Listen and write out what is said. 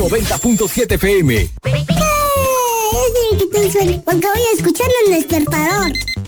90.7 FM. Es bien que te suene, porque voy escuchando el despertador.